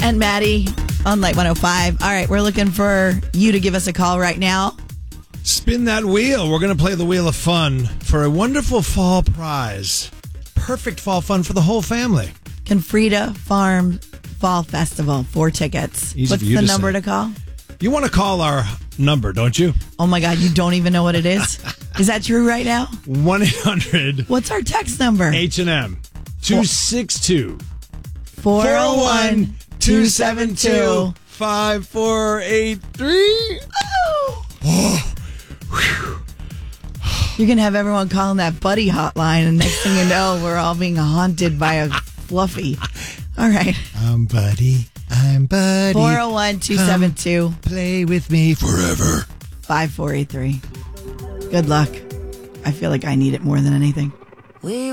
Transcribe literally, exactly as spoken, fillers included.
and Maddie on Light one oh five. All right, we're looking for you to give us a call right now. Spin that wheel. We're going to play the Wheel of Fun for a wonderful fall prize. Perfect fall fun for the whole family. Confrida Farm Fall Festival, four tickets. Easy What's for you the to number say. to call? You want to call our number, don't you? Oh my God, you don't even know what it is? Is that true right now? one eight hundred What's our text number? H and M two six two four oh one, two seven two. five four eight three. You're going to have everyone calling that buddy hotline, and next thing you know, we're all being haunted by a fluffy. All right. I'm Buddy. I'm Buddy. four oh one, two seven two. Play with me forever. five four eight three. Good luck. I feel like I need it more than anything. We